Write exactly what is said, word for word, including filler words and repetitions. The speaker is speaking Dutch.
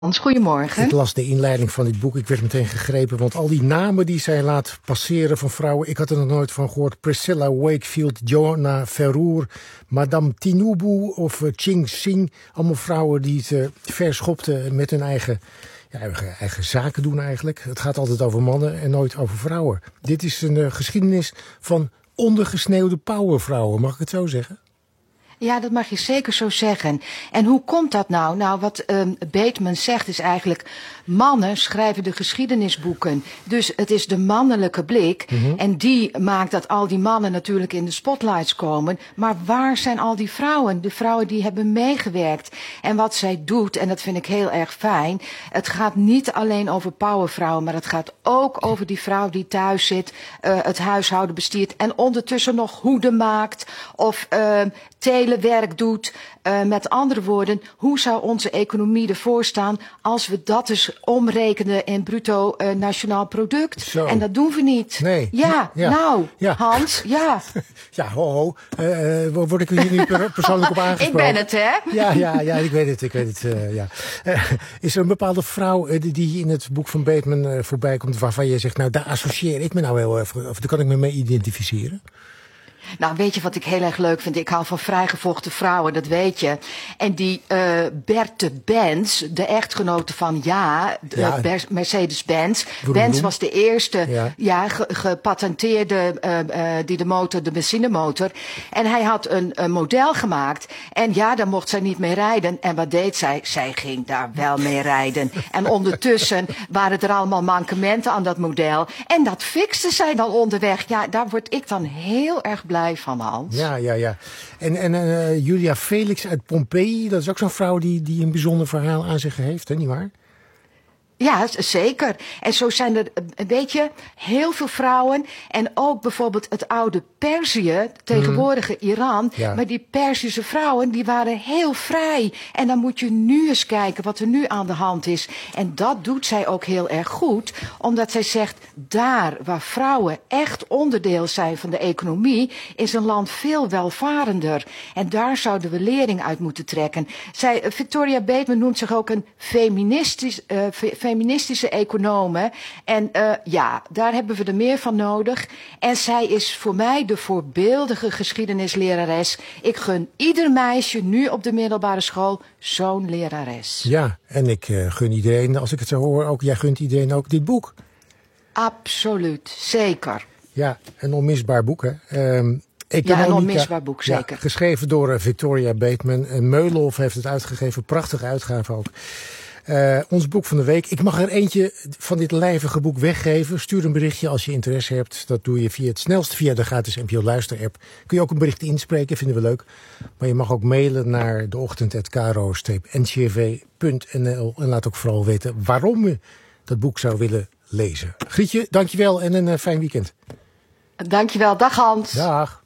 Goedemorgen. Ik las de inleiding van dit boek. Ik werd meteen gegrepen, want al die namen die zij laat passeren van vrouwen, ik had er nog nooit van gehoord. Priscilla Wakefield, Joanna Verroer, Madame Tinubu of Ching Sing. Allemaal vrouwen die het uh, verschopten met hun eigen, ja, eigen, eigen zaken doen eigenlijk. Het gaat altijd over mannen en nooit over vrouwen. Dit is een uh, geschiedenis van ondergesneeuwde powervrouwen, mag ik het zo zeggen? Ja, dat mag je zeker zo zeggen. En hoe komt dat nou? Nou, wat um, Bateman zegt is eigenlijk, mannen schrijven de geschiedenisboeken. Dus het is de mannelijke blik. Mm-hmm. En die maakt dat al die mannen natuurlijk in de spotlights komen. Maar waar zijn al die vrouwen? De vrouwen die hebben meegewerkt. En wat zij doet, en dat vind ik heel erg fijn, het gaat niet alleen over powervrouwen, maar het gaat ook over die vrouw die thuis zit, uh, het huishouden bestiert en ondertussen nog hoeden maakt of uh, telewerk doet. Uh, met andere woorden, hoe zou onze economie ervoor staan als we dat dus omrekenen in bruto uh, nationaal product? Zo. En dat doen we niet. Nee. Ja, ja. nou, ja. Hans, ja. Ja, ho, ho. Uh, word ik hier nu persoonlijk op aangesproken? Ik ben het, hè? Ja, ja, ja, ik weet het, ik weet het, uh, ja. Uh, is er een bepaalde vrouw uh, die in het boek van Bateman uh, voorbij komt, waarvan je zegt, nou, daar associeer ik me nou heel erg, of daar kan ik me mee identificeren? Nou, weet je wat ik heel erg leuk vind? Ik hou van vrijgevochten vrouwen, dat weet je. En die uh, Berthe Benz, de echtgenote van ja, ja. Uh, Mercedes-Benz. Benz was de eerste ja. Ja, ge- gepatenteerde uh, uh, die de motor, de benzinemotor. En hij had een, een model gemaakt. En ja, daar mocht zij niet mee rijden. En wat deed zij? Zij ging daar wel mee rijden. En ondertussen waren er allemaal mankementen aan dat model. En dat fixte zij dan onderweg. Ja, daar word ik dan heel erg blij van, Hans. Ja, ja, ja. En, en uh, Julia Felix uit Pompeii, dat is ook zo'n vrouw die, die een bijzonder verhaal aan zich heeft, hè, nietwaar? Ja, zeker. En zo zijn er, weet je, heel veel vrouwen. En ook bijvoorbeeld het oude Perzië, tegenwoordige mm. Iran. Ja. Maar die Perzische vrouwen, die waren heel vrij. En dan moet je nu eens kijken wat er nu aan de hand is. En dat doet zij ook heel erg goed. Omdat zij zegt, daar waar vrouwen echt onderdeel zijn van de economie, is een land veel welvarender. En daar zouden we lering uit moeten trekken. Zij, Victoria Bateman noemt zich ook een feministisch, uh, fe- feministische economen. En uh, ja, daar hebben we er meer van nodig. En zij is voor mij de voorbeeldige geschiedenislerares. Ik gun ieder meisje nu op de middelbare school zo'n lerares. Ja, en ik uh, gun iedereen, als ik het zo hoor, ook jij gunt iedereen ook dit boek. Absoluut, zeker. Ja, een onmisbaar boek, hè. Um, Ja, een onmisbaar boek, zeker. Ja, geschreven door uh, Victoria Bateman. Uh, Meulhof heeft het uitgegeven, prachtige uitgave ook. Uh, ons boek van de week. Ik mag er eentje van dit lijvige boek weggeven. Stuur een berichtje als je interesse hebt. Dat doe je via het snelst via de gratis N P O Luister app. Kun je ook een bericht inspreken, vinden we leuk. Maar je mag ook mailen naar deochtend at karo n c r v punt n l en laat ook vooral weten waarom je dat boek zou willen lezen. Grietje, dankjewel en een uh, fijn weekend. Dankjewel, dag Hans. Dag.